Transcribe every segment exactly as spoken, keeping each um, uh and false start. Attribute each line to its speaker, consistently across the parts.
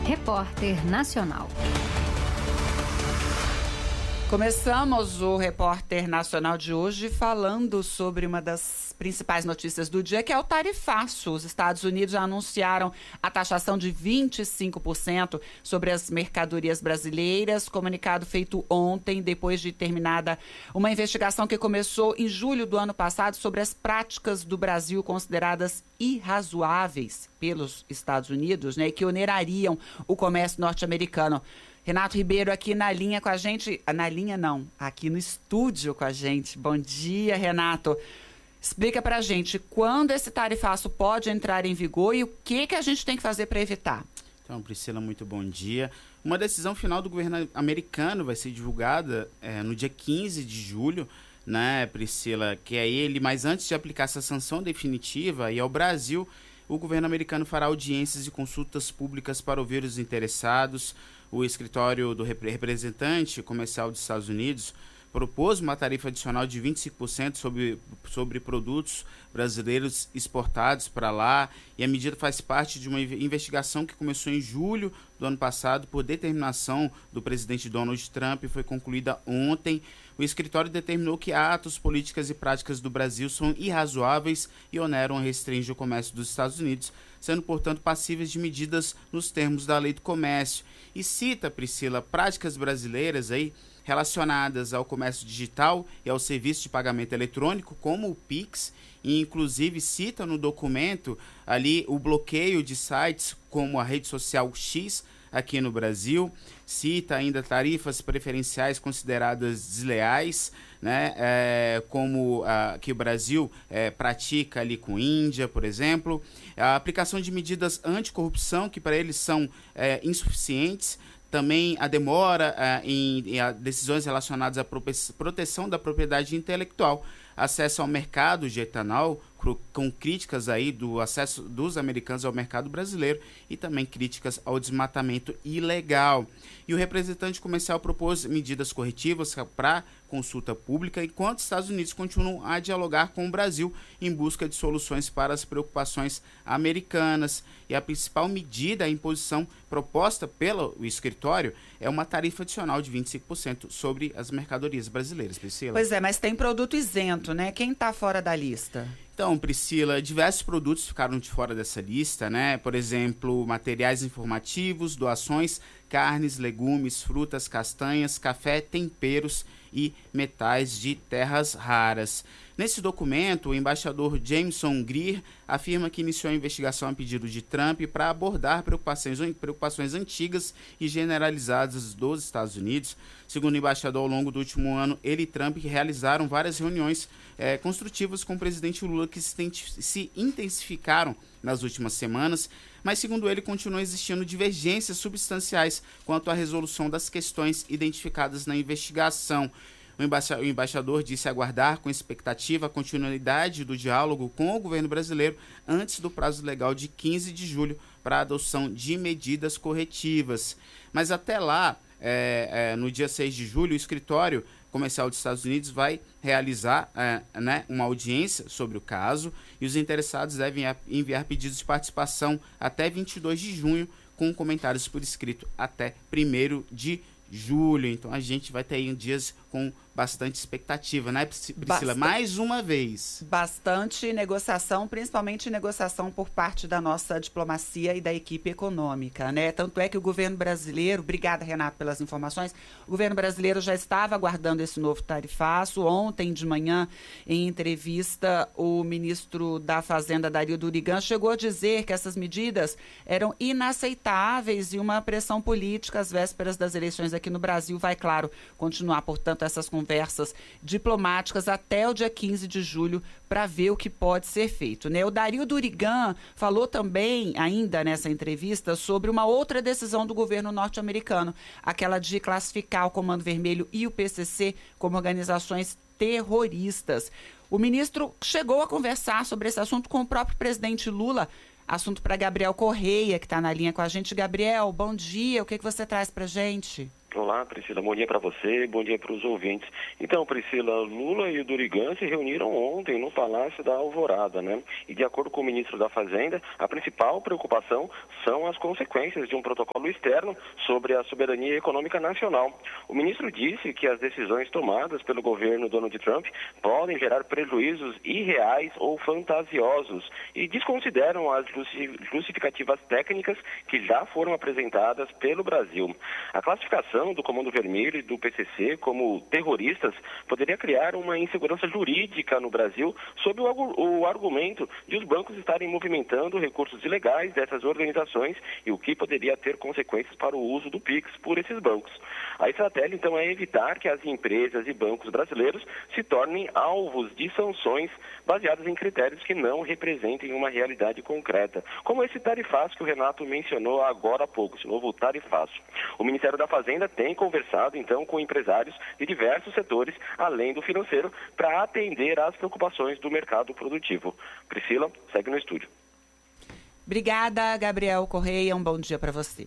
Speaker 1: Repórter Nacional.
Speaker 2: Começamos o Repórter Nacional de hoje falando sobre uma das principais notícias do dia, que é o tarifaço. Os Estados Unidos já anunciaram a taxação de vinte e cinco por cento sobre as mercadorias brasileiras, comunicado feito ontem, depois de terminada uma investigação que começou em julho do ano passado sobre as práticas do Brasil consideradas irrazoáveis pelos Estados Unidos, né, e que onerariam o comércio norte-americano. Renato Ribeiro aqui na linha com a gente, na linha não, aqui no estúdio com a gente. Bom dia, Renato. Explica pra gente quando esse tarifaço pode entrar em vigor e o que, que a gente tem que fazer para evitar.
Speaker 3: Então, Priscila, muito bom dia. Uma decisão final do governo americano vai ser divulgada é, no dia quinze de julho, né, Priscila, que é ele, mas antes de aplicar essa sanção definitiva e ao Brasil, o governo americano fará audiências e consultas públicas para ouvir os interessados. O escritório do representante comercial dos Estados Unidos propôs uma tarifa adicional de vinte e cinco por cento sobre, sobre produtos brasileiros exportados para lá, e a medida faz parte de uma investigação que começou em julho do ano passado por determinação do presidente Donald Trump e foi concluída ontem. O escritório determinou que atos, políticas e práticas do Brasil são irrazoáveis e oneram a restringir o comércio dos Estados Unidos, sendo, portanto, passíveis de medidas nos termos da lei do comércio. E cita, Priscila, práticas brasileiras aí relacionadas ao comércio digital e ao serviço de pagamento eletrônico, como o Pix, e inclusive cita no documento ali o bloqueio de sites como a rede social X aqui no Brasil, cita ainda tarifas preferenciais consideradas desleais, né, é, como a, que o Brasil é, pratica ali com a Índia, por exemplo, a aplicação de medidas anticorrupção que para eles são é, insuficientes, também a demora uh, em, em a decisões relacionadas à proteção da propriedade intelectual, acesso ao mercado de etanol, com críticas aí do acesso dos americanos ao mercado brasileiro e também críticas ao desmatamento ilegal. E o representante comercial propôs medidas corretivas para consulta pública, enquanto os Estados Unidos continuam a dialogar com o Brasil em busca de soluções para as preocupações americanas. E a principal medida, a imposição proposta pelo escritório, é uma tarifa adicional de vinte e cinco por cento sobre as mercadorias brasileiras, Priscila.
Speaker 2: Pois é, mas tem produto isento, né? Quem está fora da lista?
Speaker 3: Então, Priscila, diversos produtos ficaram de fora dessa lista, né? Por exemplo, materiais informativos, doações, carnes, legumes, frutas, castanhas, café, temperos e metais de terras raras. Nesse documento, o embaixador Jameson Greer afirma que iniciou a investigação a pedido de Trump para abordar preocupações, preocupações antigas e generalizadas dos Estados Unidos. Segundo o embaixador, ao longo do último ano, ele e Trump realizaram várias reuniões é, construtivas com o presidente Lula que se, se intensificaram nas últimas semanas, mas, segundo ele, continuam existindo divergências substanciais quanto à resolução das questões identificadas na investigação. O embaixador disse aguardar com expectativa a continuidade do diálogo com o governo brasileiro antes do prazo legal de quinze de julho para a adoção de medidas corretivas. Mas até lá, é, é, no dia seis de julho, o escritório comercial dos Estados Unidos vai realizar é, né, uma audiência sobre o caso e os interessados devem enviar pedidos de participação até vinte e dois de junho, com comentários por escrito até primeiro de julho. Então a gente vai ter aí dias com bastante expectativa, né, Priscila? Bastante, mais uma vez.
Speaker 2: Bastante negociação, principalmente negociação por parte da nossa diplomacia e da equipe econômica, né? Tanto é que o governo brasileiro, obrigada, Renato, pelas informações, o governo brasileiro já estava aguardando esse novo tarifaço. Ontem de manhã, em entrevista, o ministro da Fazenda, Dario Durigan, chegou a dizer que essas medidas eram inaceitáveis e uma pressão política às vésperas das eleições aqui no Brasil vai, claro, continuar, portanto, essas conversas diplomáticas até o dia quinze de julho para ver o que pode ser feito, né? O Dario Durigan falou também, ainda nessa entrevista, sobre uma outra decisão do governo norte-americano, aquela de classificar o Comando Vermelho e o P C C como organizações terroristas. O ministro chegou a conversar sobre esse assunto com o próprio presidente Lula, assunto para Gabriel Correia, que está na linha com a gente. Gabriel, bom dia, o que, que você traz para a gente?
Speaker 4: Olá, Priscila. Bom dia para você, bom dia para os ouvintes. Então, Priscila, Lula e o Durigan se reuniram ontem no Palácio da Alvorada, né? E de acordo com o ministro da Fazenda, a principal preocupação são as consequências de um protocolo externo sobre a soberania econômica nacional. O ministro disse que as decisões tomadas pelo governo Donald Trump podem gerar prejuízos irreais ou fantasiosos e desconsideram as justificativas técnicas que já foram apresentadas pelo Brasil. A classificação do Comando Vermelho e do P C C como terroristas poderia criar uma insegurança jurídica no Brasil sob o, o argumento de os bancos estarem movimentando recursos ilegais dessas organizações e o que poderia ter consequências para o uso do Pix por esses bancos. A estratégia, então, é evitar que as empresas e bancos brasileiros se tornem alvos de sanções baseadas em critérios que não representem uma realidade concreta, como esse tarifaço que o Renato mencionou agora há pouco, esse novo tarifaço. O Ministério da Fazenda tem conversado, então, com empresários de diversos setores, além do financeiro, para atender às preocupações do mercado produtivo. Priscila, segue no estúdio.
Speaker 2: Obrigada, Gabriel Correia. Um bom dia para você.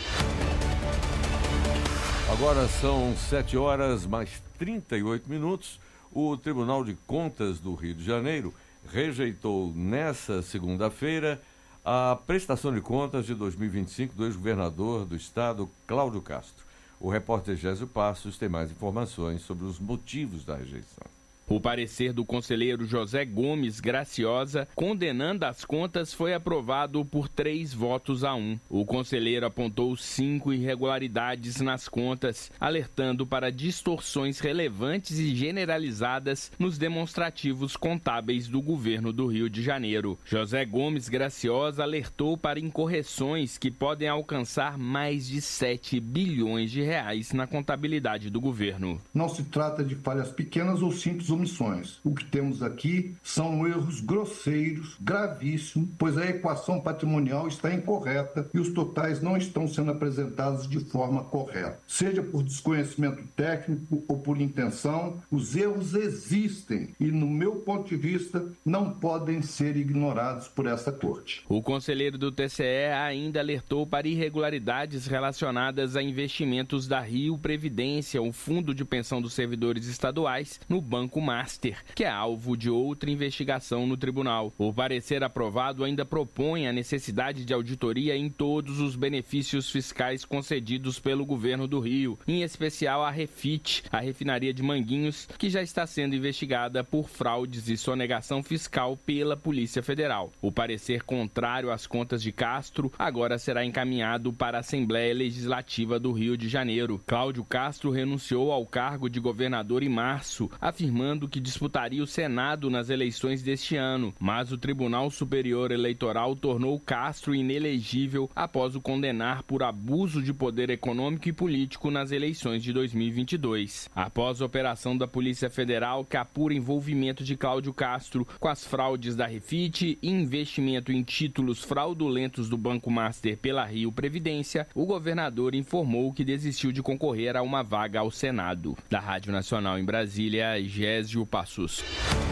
Speaker 5: Agora são sete horas mais trinta e oito minutos. O Tribunal de Contas do Rio de Janeiro rejeitou nessa segunda-feira a prestação de contas de dois mil e vinte e cinco do ex-governador do estado, Cláudio Castro. O repórter Gésio Passos tem mais informações sobre os motivos da rejeição.
Speaker 6: O parecer do conselheiro José Gomes Graciosa, condenando as contas, foi aprovado por três votos a um. O conselheiro apontou cinco irregularidades nas contas, alertando para distorções relevantes e generalizadas nos demonstrativos contábeis do governo do Rio de Janeiro. José Gomes Graciosa alertou para incorreções que podem alcançar mais de sete bilhões de reais na contabilidade do governo.
Speaker 7: Não se trata de falhas pequenas ou simples omissões. O que temos aqui são erros grosseiros, gravíssimos, pois a equação patrimonial está incorreta e os totais não estão sendo apresentados de forma correta. Seja por desconhecimento técnico ou por intenção, os erros existem e, no meu ponto de vista, não podem ser ignorados por essa corte.
Speaker 6: O conselheiro do T C E ainda alertou para irregularidades relacionadas a investimentos da Rio Previdência, o Fundo de Pensão dos Servidores Estaduais, no Banco Master, que é alvo de outra investigação no tribunal. O parecer aprovado ainda propõe a necessidade de auditoria em todos os benefícios fiscais concedidos pelo governo do Rio, em especial a Refit, a refinaria de Manguinhos, que já está sendo investigada por fraudes e sonegação fiscal pela Polícia Federal. O parecer contrário às contas de Castro agora será encaminhado para a Assembleia Legislativa do Rio de Janeiro. Cláudio Castro renunciou ao cargo de governador em março, afirmando que disputaria o Senado nas eleições deste ano, mas o Tribunal Superior Eleitoral tornou Castro inelegível após o condenar por abuso de poder econômico e político nas eleições de dois mil e vinte e dois. Após a operação da Polícia Federal que apura envolvimento de Cláudio Castro com as fraudes da Refit e investimento em títulos fraudulentos do Banco Master pela Rio Previdência, o governador informou que desistiu de concorrer a uma vaga ao Senado. Da Rádio Nacional em Brasília, Gésio Passos.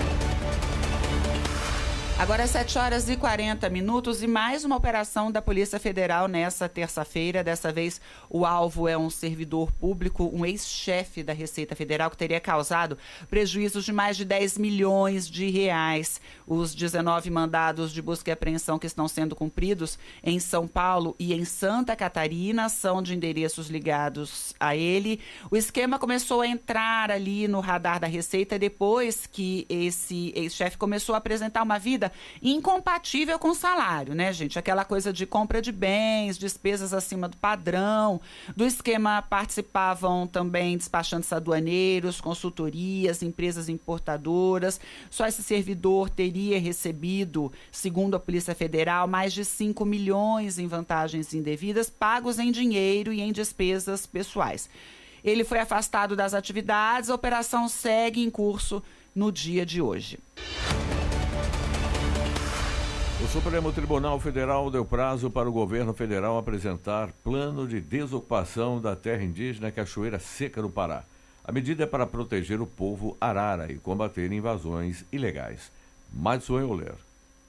Speaker 2: Agora sete horas e quarenta minutos e mais uma operação da Polícia Federal nessa terça-feira. Dessa vez o alvo é um servidor público, um ex-chefe da Receita Federal que teria causado prejuízos de mais de dez milhões de reais. Os dezenove mandados de busca e apreensão que estão sendo cumpridos em São Paulo e em Santa Catarina são de endereços ligados a ele. O esquema começou a entrar ali no radar da Receita depois que esse ex-chefe começou a apresentar uma vida incompatível com o salário, né, gente? Aquela coisa de compra de bens, despesas acima do padrão. Do esquema participavam também despachantes aduaneiros, consultorias, empresas importadoras. Só esse servidor teria recebido, segundo a Polícia Federal, mais de cinco milhões em vantagens indevidas, pagos em dinheiro e em despesas pessoais. Ele foi afastado das atividades, a operação segue em curso no dia de hoje.
Speaker 5: O Supremo Tribunal Federal deu prazo para o governo federal apresentar plano de desocupação da terra indígena Cachoeira Seca no Pará. A medida é para proteger o povo arara e combater invasões ilegais. Madison Euler.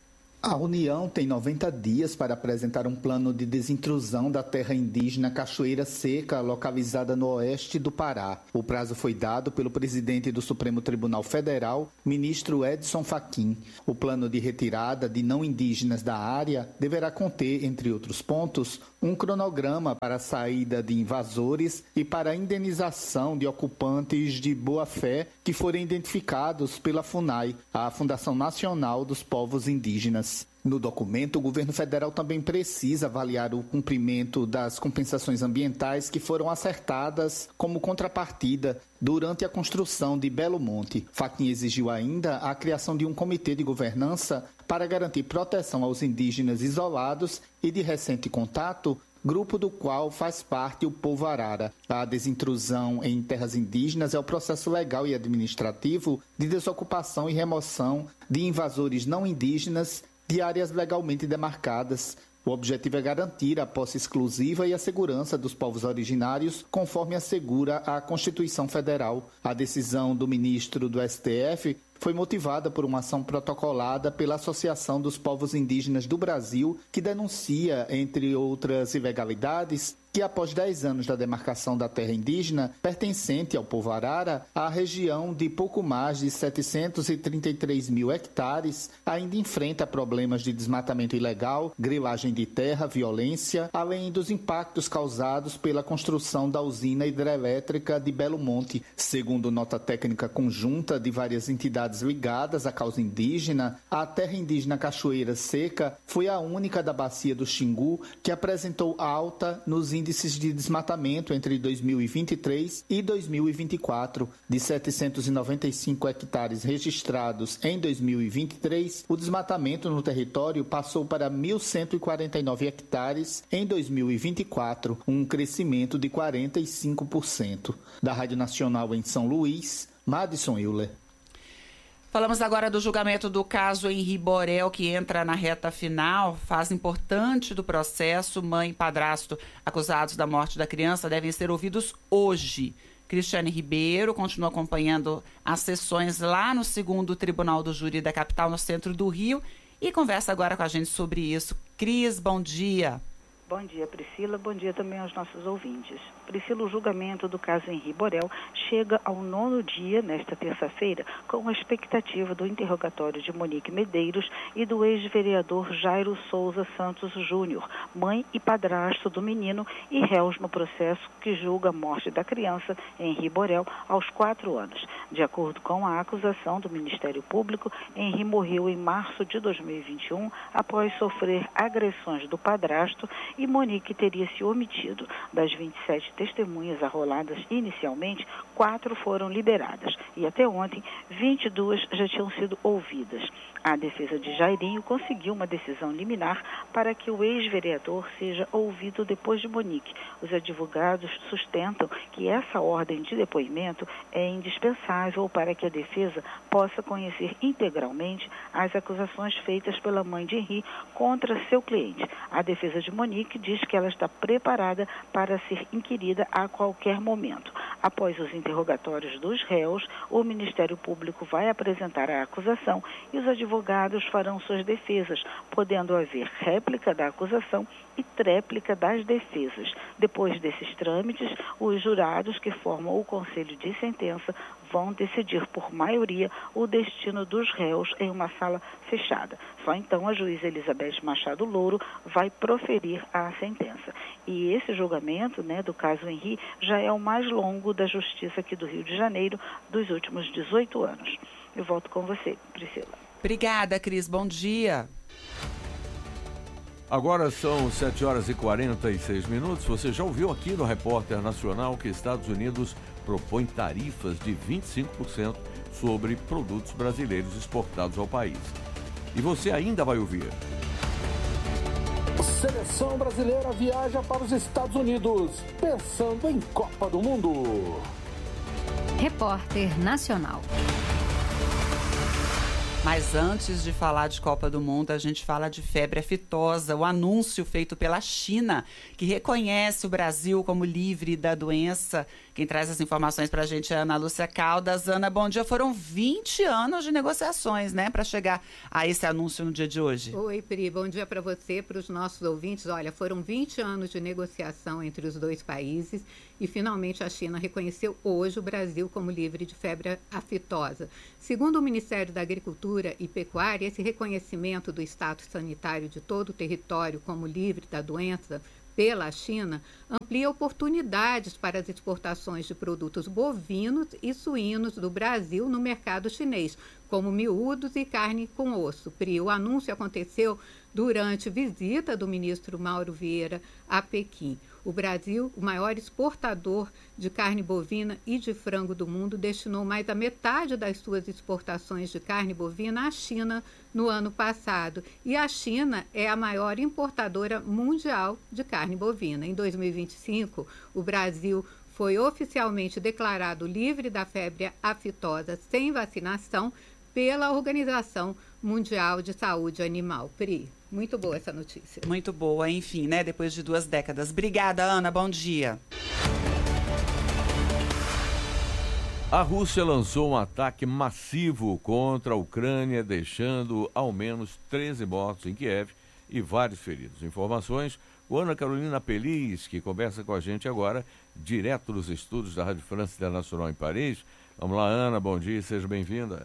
Speaker 8: A União tem noventa dias para apresentar um plano de desintrusão da terra indígena Cachoeira Seca, localizada no oeste do Pará. O prazo foi dado pelo presidente do Supremo Tribunal Federal, ministro Edson Fachin. O plano de retirada de não indígenas da área deverá conter, entre outros pontos, um cronograma para a saída de invasores e para a indenização de ocupantes de boa-fé que forem identificados pela FUNAI, a Fundação Nacional dos Povos Indígenas. No documento, o governo federal também precisa avaliar o cumprimento das compensações ambientais que foram acertadas como contrapartida durante a construção de Belo Monte. Fachin exigiu ainda a criação de um comitê de governança para garantir proteção aos indígenas isolados e de recente contato, grupo do qual faz parte o povo arara. A desintrusão em terras indígenas é o processo legal e administrativo de desocupação e remoção de invasores não indígenas de áreas legalmente demarcadas. O objetivo é garantir a posse exclusiva e a segurança dos povos originários, conforme assegura a Constituição Federal. A decisão do ministro do S T F foi motivada por uma ação protocolada pela Associação dos Povos Indígenas do Brasil, que denuncia, entre outras ilegalidades, que após dez anos da demarcação da terra indígena pertencente ao povo arara, a região de pouco mais de setecentos e trinta e três mil hectares ainda enfrenta problemas de desmatamento ilegal, grilagem de terra, violência, além dos impactos causados pela construção da usina hidrelétrica de Belo Monte. Segundo nota técnica conjunta de várias entidades ligadas à causa indígena, a terra indígena Cachoeira Seca foi a única da bacia do Xingu que apresentou alta nos índices índices de desmatamento entre dois mil e vinte e três e dois mil e vinte e quatro. De setecentos e noventa e cinco hectares registrados em dois mil e vinte e três, o desmatamento no território passou para mil cento e quarenta e nove hectares em dois mil e vinte e quatro, um crescimento de quarenta e cinco por cento. Da Rádio Nacional em São Luís, Madison Euler.
Speaker 2: Falamos agora do julgamento do caso Henri Borel, que entra na reta final. Fase importante do processo. Mãe e padrasto acusados da morte da criança devem ser ouvidos hoje. Cristiane Ribeiro continua acompanhando as sessões lá no segundo Tribunal do Júri da capital, no centro do Rio, e conversa agora com a gente sobre isso. Cris, bom dia.
Speaker 9: Bom dia, Priscila. Bom dia também aos nossos ouvintes. Priscila, o julgamento do caso Henri Borel chega ao nono dia, nesta terça-feira, com a expectativa do interrogatório de Monique Medeiros e do ex-vereador Jairo Souza Santos Júnior, mãe e padrasto do menino e réus no processo que julga a morte da criança Henri Borel aos quatro anos. De acordo com a acusação do Ministério Público, Henri morreu em março de dois mil e vinte e um após sofrer agressões do padrasto e Monique teria se omitido. Das vinte e sete testemunhas arroladas inicialmente, quatro foram liberadas e até ontem, vinte e duas já tinham sido ouvidas. A defesa de Jairinho conseguiu uma decisão liminar para que o ex-vereador seja ouvido depois de Monique. Os advogados sustentam que essa ordem de depoimento é indispensável para que a defesa possa conhecer integralmente as acusações feitas pela mãe de Henri contra seu cliente. A defesa de Monique diz que ela está preparada para ser inquirida a qualquer momento. Após os interrogatórios dos réus, o Ministério Público vai apresentar a acusação e os advogados farão suas defesas, podendo haver réplica da acusação e tréplica das defesas. Depois desses trâmites, os jurados que formam o Conselho de Sentença vão decidir por maioria o destino dos réus em uma sala fechada. Só então a juíza Elizabeth Machado Louro vai proferir a sentença. E esse julgamento, né, do caso Henri já é o mais longo da Justiça aqui do Rio de Janeiro dos últimos dezoito anos. Eu volto com você, Priscila.
Speaker 2: Obrigada, Cris. Bom dia.
Speaker 5: Agora são sete horas e quarenta e seis minutos. Você já ouviu aqui no Repórter Nacional que Estados Unidos propõe tarifas de vinte e cinco por cento sobre produtos brasileiros exportados ao país. E você ainda vai ouvir.
Speaker 10: Seleção brasileira viaja para os Estados Unidos, pensando em Copa do Mundo.
Speaker 1: Repórter Nacional.
Speaker 2: Mas antes de falar de Copa do Mundo, a gente fala de febre aftosa, o anúncio feito pela China, que reconhece o Brasil como livre da doença. Quem traz as informações para a gente é a Ana Lúcia Caldas. Ana, bom dia. Foram vinte anos de negociações, né, para chegar a esse anúncio no dia de hoje.
Speaker 11: Oi, Pri. Bom dia para você, para os nossos ouvintes. Olha, foram vinte anos de negociação entre os dois países e, finalmente, a China reconheceu hoje o Brasil como livre de febre aftosa. Segundo o Ministério da Agricultura e Pecuária, esse reconhecimento do status sanitário de todo o território como livre da doença pela China amplia oportunidades para as exportações de produtos bovinos e suínos do Brasil no mercado chinês, como miúdos e carne com osso. Pri, o anúncio aconteceu durante visita do ministro Mauro Vieira a Pequim. O Brasil, o maior exportador de carne bovina e de frango do mundo, destinou mais da metade das suas exportações de carne bovina à China no ano passado. E a China é a maior importadora mundial de carne bovina. Em dois mil e vinte e cinco, o Brasil foi oficialmente declarado livre da febre aftosa sem vacinação pela Organização Mundial de Saúde Animal. Pri, muito boa essa notícia.
Speaker 2: Muito boa, enfim, né? Depois de duas décadas. Obrigada, Ana. Bom dia.
Speaker 5: A Rússia lançou um ataque massivo contra a Ucrânia, deixando ao menos treze mortos em Kiev e vários feridos. Informações com Ana Carolina Pelis, que conversa com a gente agora, direto dos estúdios da Rádio França Internacional em Paris. Vamos lá, Ana, bom dia, seja bem-vinda.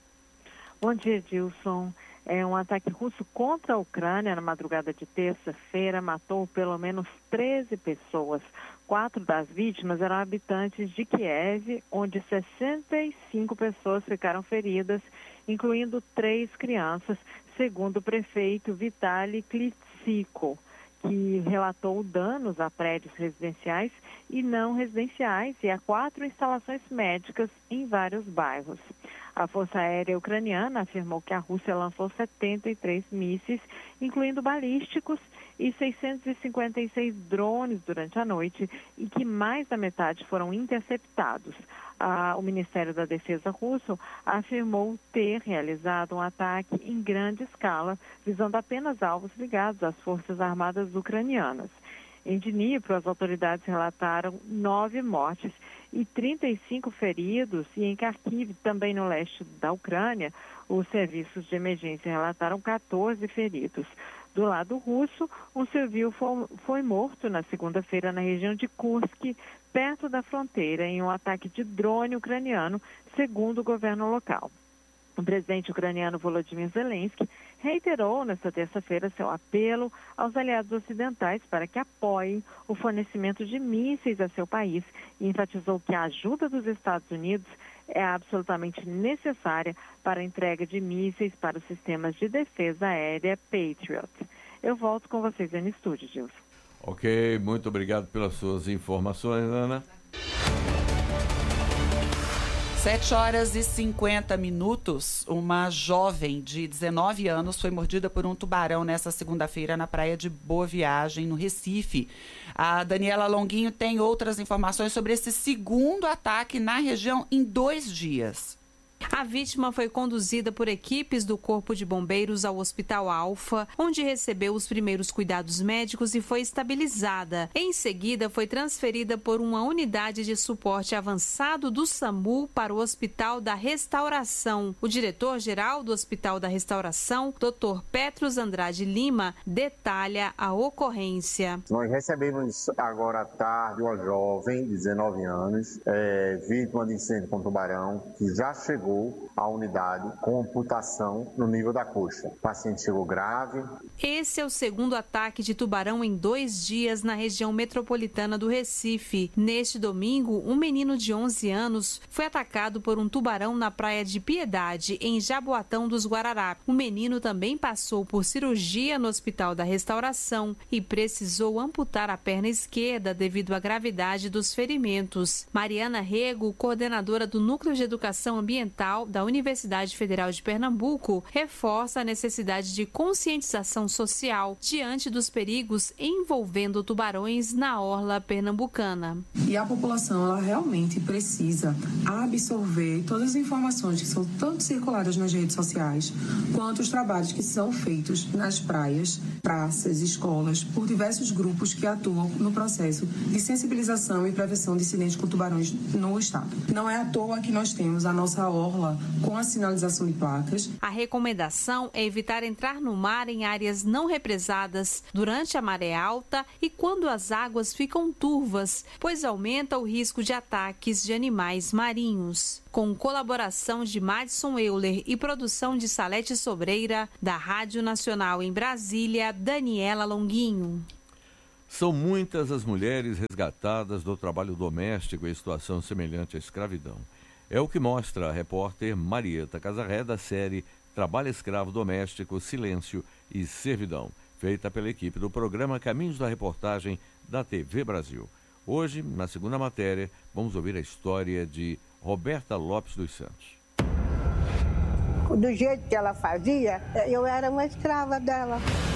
Speaker 12: Bom dia, Edilson. É um ataque russo contra a Ucrânia na madrugada de terça-feira matou pelo menos treze pessoas. Quatro das vítimas eram habitantes de Kiev, onde sessenta e cinco pessoas ficaram feridas, incluindo três crianças, segundo o prefeito Vitaly Klitschko, que relatou danos a prédios residenciais e não residenciais e a quatro instalações médicas em vários bairros. A Força Aérea Ucraniana afirmou que a Rússia lançou setenta e três mísseis, incluindo balísticos, e seiscentos e cinquenta e seis drones durante a noite, e que mais da metade foram interceptados. Ah, o Ministério da Defesa russo afirmou ter realizado um ataque em grande escala, visando apenas alvos ligados às Forças Armadas ucranianas. Em Dnipro, as autoridades relataram nove mortes e trinta e cinco feridos, e em Kharkiv, também no leste da Ucrânia, os serviços de emergência relataram quatorze feridos. Do lado russo, um civil foi, foi morto na segunda-feira na região de Kursk, perto da fronteira, em um ataque de drone ucraniano, segundo o governo local. O presidente ucraniano Volodymyr Zelensky reiterou nesta terça-feira seu apelo aos aliados ocidentais para que apoiem o fornecimento de mísseis a seu país e enfatizou que a ajuda dos Estados Unidos é absolutamente necessária para a entrega de mísseis para os sistemas de defesa aérea Patriot. Eu volto com vocês aí no estúdio, Gilson.
Speaker 5: Ok, muito obrigado pelas suas informações, Ana.
Speaker 2: sete horas e cinquenta minutos, uma jovem de dezenove anos foi mordida por um tubarão nesta segunda-feira na praia de Boa Viagem, no Recife. A Daniela Longuinho tem outras informações sobre esse segundo ataque na região em dois dias.
Speaker 13: A vítima foi conduzida por equipes do Corpo de Bombeiros ao Hospital Alfa, onde recebeu os primeiros cuidados médicos e foi estabilizada. Em seguida, foi transferida por uma unidade de suporte avançado do SAMU para o Hospital da Restauração. O diretor-geral do Hospital da Restauração, doutor Petros Andrade Lima, detalha a ocorrência.
Speaker 14: Nós recebemos agora à tarde uma jovem de dezenove anos, é, vítima de incêndio com tubarão, que já chegou à unidade com amputação no nível da coxa. O paciente chegou grave.
Speaker 13: Esse é o segundo ataque de tubarão em dois dias na região metropolitana do Recife. Neste domingo, um menino de onze anos foi atacado por um tubarão na praia de Piedade, em Jaboatão dos Guararapes. O menino também passou por cirurgia no Hospital da Restauração e precisou amputar a perna esquerda devido à gravidade dos ferimentos. Mariana Rego, coordenadora do Núcleo de Educação Ambiental ambiental da Universidade Federal de Pernambuco reforça a necessidade de conscientização social diante dos perigos envolvendo tubarões na orla pernambucana.
Speaker 15: E a população, ela realmente precisa absorver todas as informações que são tanto circuladas nas redes sociais, quanto os trabalhos que são feitos nas praias, praças, escolas, por diversos grupos que atuam no processo de sensibilização e prevenção de incidentes com tubarões no estado. Não é à toa que nós temos a nossa orla com a sinalização de placas.
Speaker 13: A recomendação é evitar entrar no mar em áreas não represadas durante a maré alta e quando as águas ficam turvas, pois aumenta o risco de ataques de animais marinhos. Com colaboração de Madison Euler e produção de Salete Sobreira, da Rádio Nacional em Brasília, Daniela Longuinho.
Speaker 5: São muitas as mulheres resgatadas do trabalho doméstico em situação semelhante à escravidão. É o que mostra a repórter Marieta Casarré da série Trabalho Escravo Doméstico, Silêncio e Servidão, feita pela equipe do programa Caminhos da Reportagem da T V Brasil. Hoje, na segunda matéria, vamos ouvir a história de Roberta Lopes dos Santos.
Speaker 16: Do jeito que ela fazia, eu era uma escrava dela.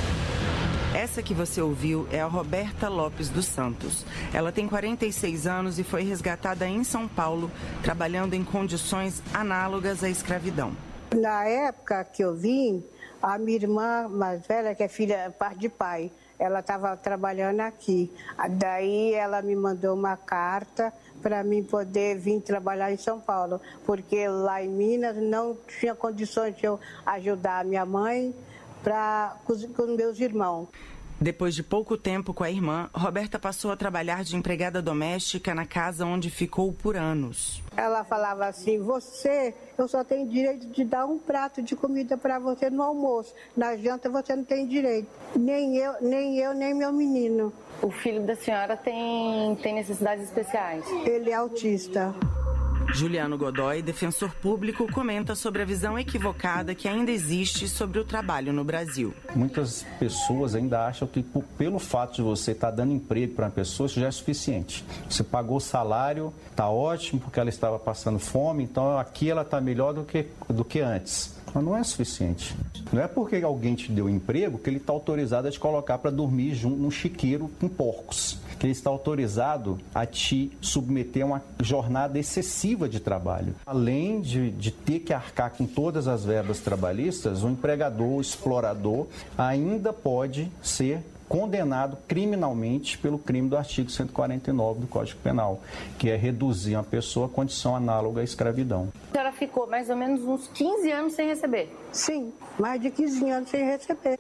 Speaker 17: Essa que você ouviu é a Roberta Lopes dos Santos. Ela tem quarenta e seis anos e foi resgatada em São Paulo, trabalhando em condições análogas à escravidão.
Speaker 16: Na época que eu vim, a minha irmã mais velha, que é filha parte de pai, ela estava trabalhando aqui. Daí ela me mandou uma carta para mim poder vir trabalhar em São Paulo, porque lá em Minas não tinha condições de eu ajudar a minha mãe pra, com os meus irmãos.
Speaker 17: Depois de pouco tempo com a irmã, Roberta passou a trabalhar de empregada doméstica na casa onde ficou por anos.
Speaker 16: Ela falava assim, você, eu só tenho direito de dar um prato de comida para você no almoço. Na janta você não tem direito. Nem eu, nem eu, nem meu menino.
Speaker 18: O filho da senhora tem, tem necessidades especiais?
Speaker 16: Ele é autista.
Speaker 17: Juliano Godoy, defensor público, comenta sobre a visão equivocada que ainda existe sobre o trabalho no Brasil.
Speaker 19: Muitas pessoas ainda acham que pelo fato de você estar dando emprego para uma pessoa, isso já é suficiente. Você pagou o salário, está ótimo porque ela estava passando fome, então aqui ela está melhor do que, do que antes. Mas não é suficiente. Não é porque alguém te deu emprego que ele está autorizado a te colocar para dormir junto num chiqueiro com porcos. Que ele está autorizado a te submeter a uma jornada excessiva de trabalho. Além de, de ter que arcar com todas as verbas trabalhistas, o empregador, o explorador, ainda pode ser condenado criminalmente pelo crime do artigo cento e quarenta e nove do Código Penal, que é reduzir uma pessoa à condição análoga à escravidão.
Speaker 18: A senhora ficou mais ou menos uns quinze anos sem receber?
Speaker 16: Sim, mais de quinze anos sem receber.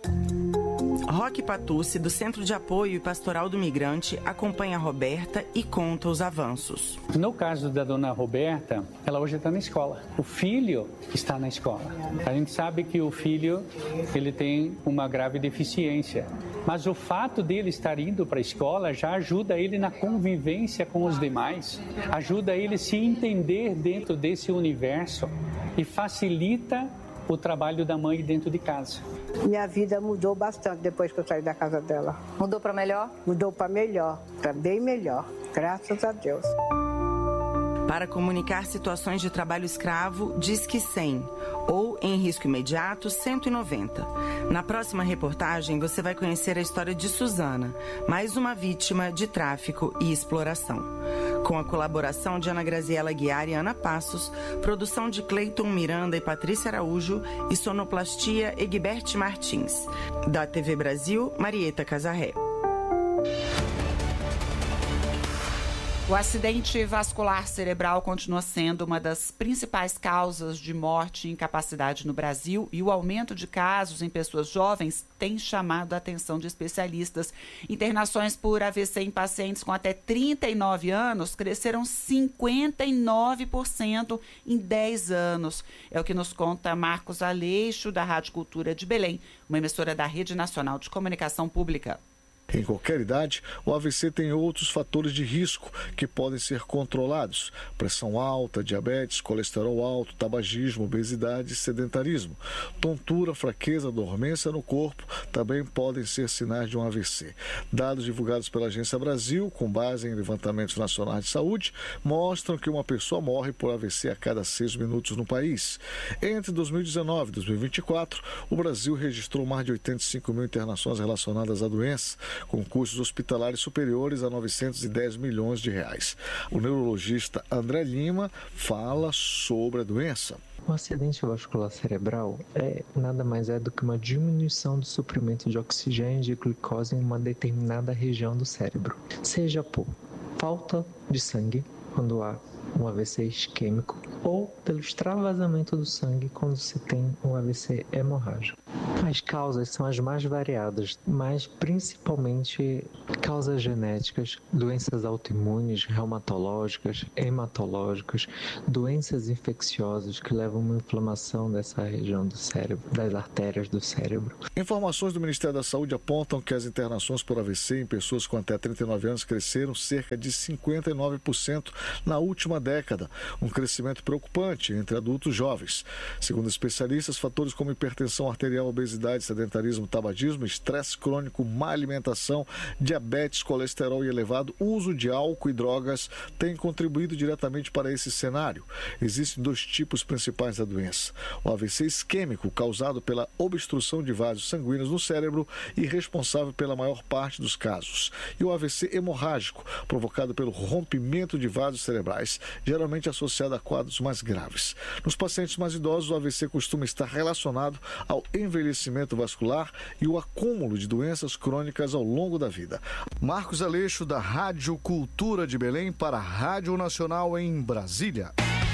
Speaker 17: Roque Patucci, do Centro de Apoio e Pastoral do Migrante, acompanha a Roberta e conta os avanços.
Speaker 20: No caso da dona Roberta, ela hoje está na escola. O filho está na escola. A gente sabe que o filho ele tem uma grave deficiência, mas o fato dele estar indo para a escola já ajuda ele na convivência com os demais, ajuda ele a se entender dentro desse universo e facilita o trabalho da mãe dentro de casa.
Speaker 16: Minha vida mudou bastante depois que eu saí da casa dela.
Speaker 18: Mudou para melhor?
Speaker 16: Mudou para melhor, para bem melhor, graças a Deus.
Speaker 17: Para comunicar situações de trabalho escravo, Disque cem ou, em risco imediato, cento e noventa. Na próxima reportagem, você vai conhecer a história de Suzana, mais uma vítima de tráfico e exploração. Com a colaboração de Ana Graziela Guiar e Ana Passos, produção de Cleiton Miranda e Patrícia Araújo e sonoplastia Egbert Martins. Da T V Brasil, Marieta Casarré.
Speaker 2: O acidente vascular cerebral continua sendo uma das principais causas de morte e incapacidade no Brasil e o aumento de casos em pessoas jovens tem chamado a atenção de especialistas. Internações por A V C em pacientes com até trinta e nove anos cresceram cinquenta e nove por cento em dez anos. É o que nos conta Marcos Aleixo, da Rádio Cultura de Belém, uma emissora da Rede Nacional de Comunicação Pública.
Speaker 21: Em qualquer idade, o A V C tem outros fatores de risco que podem ser controlados: pressão alta, diabetes, colesterol alto, tabagismo, obesidade e sedentarismo. Tontura, fraqueza, dormência no corpo também podem ser sinais de um A V C. Dados divulgados pela Agência Brasil, com base em levantamentos nacionais de saúde, mostram que uma pessoa morre por A V C a cada seis minutos no país. Entre dois mil e dezenove e dois mil e vinte e quatro, o Brasil registrou mais de oitenta e cinco mil internações relacionadas à doença, com custos hospitalares superiores a novecentos e dez milhões de reais. O neurologista André Lima fala sobre a doença.
Speaker 22: O acidente vascular cerebral é nada mais é do que uma diminuição do suprimento de oxigênio e de glicose em uma determinada região do cérebro, seja por falta de sangue, quando há um A V C isquêmico, ou pelo extravasamento do sangue quando se tem um A V C hemorrágico. As causas são as mais variadas, mas principalmente causas genéticas, doenças autoimunes, reumatológicas, hematológicas, doenças infecciosas que levam a uma inflamação dessa região do cérebro, das artérias do cérebro.
Speaker 21: Informações do Ministério da Saúde apontam que as internações por A V C em pessoas com até trinta e nove anos cresceram cerca de cinquenta e nove por cento na última década, um crescimento preocupante entre adultos jovens. Segundo especialistas, fatores como hipertensão arterial, obesidade, sedentarismo, tabagismo, estresse crônico, má alimentação, diabetes, colesterol e elevado uso de álcool e drogas têm contribuído diretamente para esse cenário. Existem dois tipos principais da doença: o A V C isquêmico, causado pela obstrução de vasos sanguíneos no cérebro e responsável pela maior parte dos casos, e o A V C hemorrágico, provocado pelo rompimento de vasos cerebrais, geralmente associado a quadros mais graves. Nos pacientes mais idosos, o A V C costuma estar relacionado ao envelhecimento vascular e o acúmulo de doenças crônicas ao longo da vida. Marcos Aleixo, da Rádio Cultura de Belém, para a Rádio Nacional em Brasília.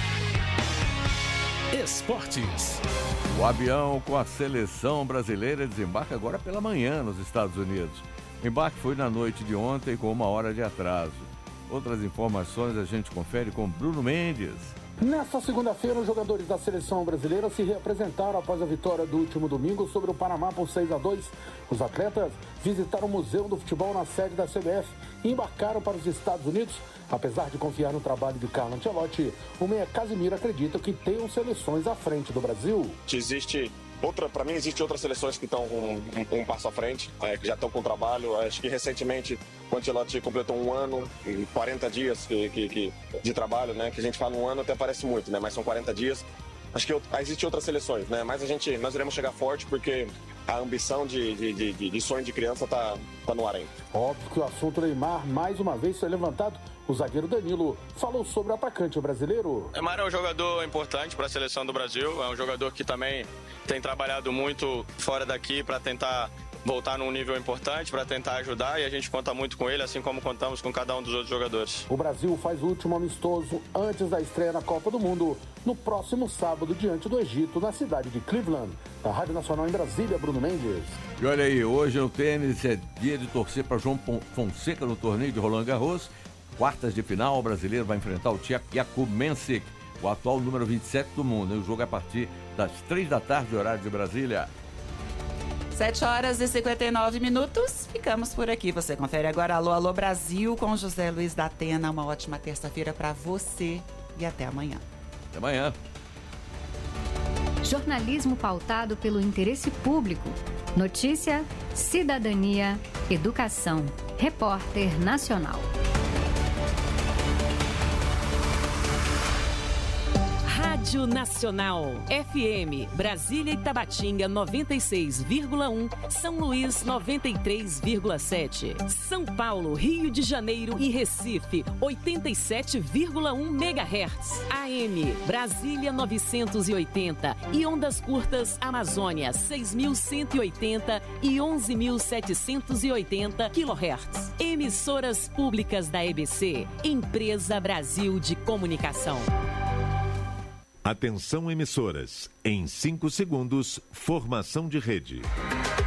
Speaker 5: Esportes. O avião com a seleção brasileira desembarca agora pela manhã nos Estados Unidos. O embarque foi na noite de ontem com uma hora de atraso. Outras informações a gente confere com Bruno Mendes.
Speaker 10: Nesta segunda-feira, os jogadores da seleção brasileira se reapresentaram após a vitória do último domingo sobre o Panamá por seis a dois. Os atletas visitaram o Museu do Futebol na sede da C B F e embarcaram para os Estados Unidos. Apesar de confiar no trabalho de Carlo Ancelotti, o meia Casemiro acredita que tenham seleções à frente do Brasil.
Speaker 23: Existe outra, para mim, existe outras seleções que estão um, um, um passo à frente, é, que já estão com trabalho. Acho que recentemente o Ancelotti completou um ano e quarenta dias que, que, que, de trabalho, né? Que a gente fala um ano até parece muito, né? Mas são quarenta dias. Acho que existem outras seleções, né? Mas a gente, nós iremos chegar forte porque a ambição de, de, de, de sonho de criança está tá no ar ainda.
Speaker 10: Óbvio que o assunto Neymar mais uma vez foi levantado. O zagueiro Danilo falou sobre o atacante brasileiro.
Speaker 24: Neymar é um jogador importante para a seleção do Brasil. É um jogador que também tem trabalhado muito fora daqui para tentar voltar num nível importante, para tentar ajudar, e a gente conta muito com ele, assim como contamos com cada um dos outros jogadores.
Speaker 10: O Brasil faz o último amistoso antes da estreia na Copa do Mundo, no próximo sábado, diante do Egito, na cidade de Cleveland. Da Rádio Nacional em Brasília, Bruno Mendes.
Speaker 5: E olha aí, hoje no tênis é dia de torcer para João Fonseca no torneio de Roland Garros. Quartas de final, o brasileiro vai enfrentar o tcheco Jakub Mensik, o atual número vinte e sete do mundo. E o jogo é a partir das três da tarde, horário de Brasília.
Speaker 2: sete horas e cinquenta e nove minutos, ficamos por aqui. Você confere agora Alô, Alô Brasil com José Luiz da Atena. Uma ótima terça-feira para você e até amanhã.
Speaker 5: Até amanhã.
Speaker 1: Jornalismo pautado pelo interesse público. Notícia, cidadania, educação. Repórter Nacional.
Speaker 25: Rádio Nacional, F M, Brasília e Tabatinga noventa e seis vírgula um, São Luís noventa e três vírgula sete, São Paulo, Rio de Janeiro e Recife oitenta e sete vírgula um megahertz, A M, Brasília novecentos e oitenta e ondas curtas Amazônia seis mil cento e oitenta e onze mil setecentos e oitenta quilohertz. Emissoras públicas da E B C, Empresa Brasil de Comunicação.
Speaker 26: Atenção emissoras, em cinco segundos, formação de rede.